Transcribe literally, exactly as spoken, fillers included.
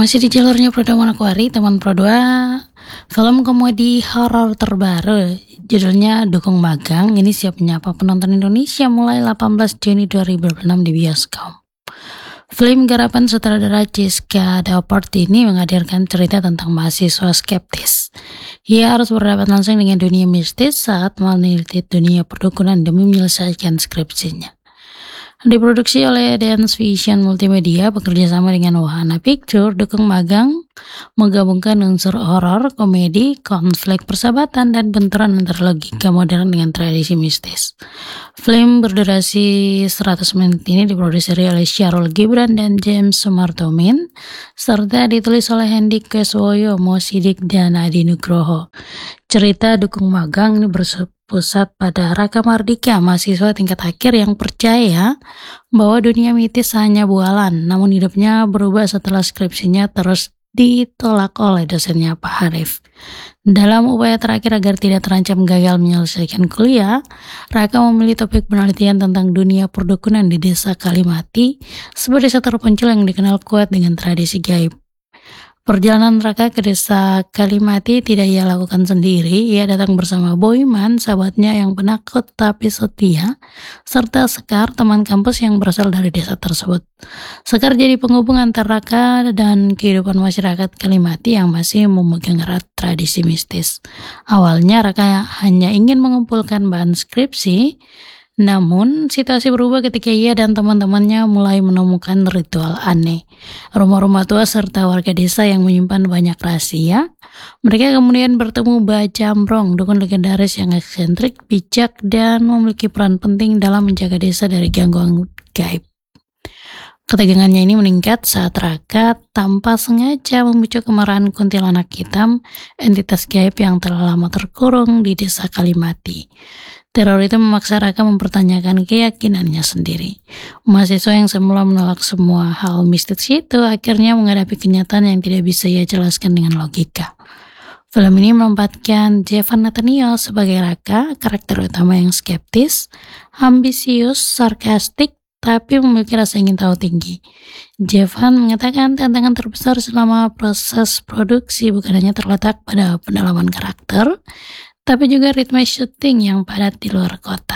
Masih di jalurnya Prodo Manokwari, teman Pro dua, film komedi horor terbaru judulnya Dukung Magang ini siap menyapa penonton Indonesia mulai delapan belas Juni dua ribu dua puluh enam di bioskop. Film garapan sutradara Jessica Dauport ini menghadirkan cerita tentang mahasiswa skeptis. Ia harus berhadapan langsung dengan dunia mistis saat meneliti dunia perdukunan demi menyelesaikan skripsinya. Diproduksi oleh Dance Vision Multimedia bekerjasama dengan Wahana Picture. Dukung Magang menggabungkan unsur horor, komedi, konflik persahabatan, dan benturan antara logika modern dengan tradisi mistis. Film berdurasi seratus menit ini diproduksi oleh Syahrul Gibran dan James Sumartomin, serta ditulis oleh Hendy Keswoyo, Mo Sidik, dan Adi Nugroho. Cerita Dukung Magang ini berpusat pada Raka Mardika, mahasiswa tingkat akhir yang percaya bahwa dunia mitis hanya bualan, namun hidupnya berubah setelah skripsinya terus ditolak oleh dosennya Pak Harif. Dalam upaya terakhir agar tidak terancam gagal menyelesaikan kuliah, Raka memilih topik penelitian tentang dunia perdukunan di desa Kalimati, sebuah desa terpencil yang dikenal kuat dengan tradisi gaib. Perjalanan Raka ke desa Kalimati tidak ia lakukan sendiri. Ia datang bersama Boyman, sahabatnya yang penakut tapi setia, serta Sekar, teman kampus yang berasal dari desa tersebut. Sekar jadi penghubung antara Raka dan kehidupan masyarakat Kalimati yang masih memegang erat tradisi mistis. Awalnya Raka hanya ingin mengumpulkan bahan skripsi, namun situasi berubah ketika ia dan teman-temannya mulai menemukan ritual aneh, rumah-rumah tua serta warga desa yang menyimpan banyak rahasia. Mereka kemudian bertemu Mbah Jambrong, dukun legendaris yang eksentrik, bijak, dan memiliki peran penting dalam menjaga desa dari gangguan gaib. Ketegangannya ini meningkat saat Raka tanpa sengaja memicu kemarahan kuntilanak hitam, entitas gaib yang telah lama terkurung di desa Kalimati. Teror itu memaksa Raka mempertanyakan keyakinannya sendiri. Mahasiswa yang semula menolak semua hal mistis itu akhirnya menghadapi kenyataan yang tidak bisa ia jelaskan dengan logika. Film ini menempatkan Jevan Nathaniel sebagai Raka, karakter utama yang skeptis, ambisius, sarkastik, tapi memiliki rasa ingin tahu tinggi. Jevan mengatakan tantangan terbesar selama proses produksi bukan hanya terletak pada pendalaman karakter, tapi juga ritme syuting yang padat di luar kota.